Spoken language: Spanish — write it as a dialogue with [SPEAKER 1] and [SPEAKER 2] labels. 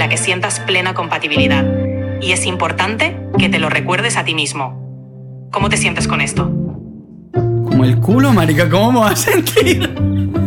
[SPEAKER 1] la que sientas plena compatibilidad. Y es importante que te lo recuerdes a ti mismo. ¿Cómo te sientes con esto?
[SPEAKER 2] Como el culo, marica, ¿cómo me vas a sentir?